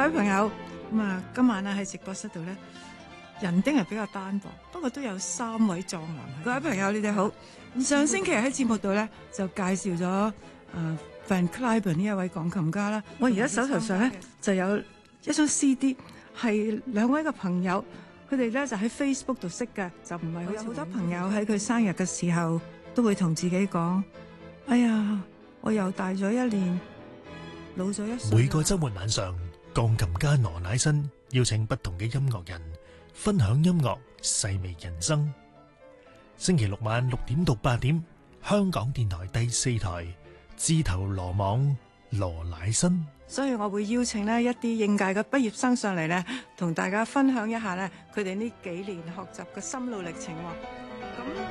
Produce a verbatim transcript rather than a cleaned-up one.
位朋友，咁啊，今晚咧喺直播室度咧，人丁係比較單薄，不過都有三位壯男。各位朋友，你哋好。上星期喺節目度咧就介紹咗誒 Van Cliburn 呢一位鋼琴家啦。我而家手頭上咧就有一張 C D， 係兩位嘅朋友，佢哋咧就喺 Facebook 度識嘅，就唔係好似好多朋友喺佢生日嘅時候都會同自己講：哎呀，我又大咗一年，老咗一歲。 每個週末晚上，鋼琴家羅乃新邀請不同嘅音樂人分享音樂，細味人生。星期六晚六點到八點，香港電台第四台，自投羅網羅乃新。 所以我會邀請呢一啲應屆嘅畢業生上嚟呢，同大家分享一下呢佢哋呢幾年學習嘅心路歷程。